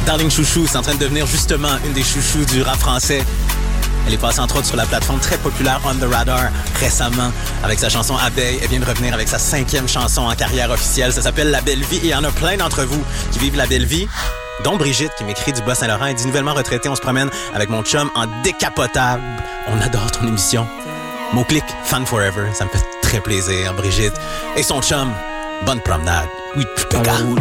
Darling Chouchou, c'est en train de devenir justement une des chouchous du rap français. Elle est passée entre autres sur la plateforme très populaire On The Radar récemment avec sa chanson Abeille. Elle vient de revenir avec sa 5e chanson en carrière officielle. Ça s'appelle La Belle Vie et il y en a plein d'entre vous qui vivent la belle vie. Dont Brigitte qui m'écrit du Bas-Saint-Laurent et dit nouvellement retraité, on se promène avec mon chum en décapotable. On adore ton émission. Mot-clic, fan forever. Ça me fait très plaisir, Brigitte. Et son chum, bonne promenade. Oui, impeccable.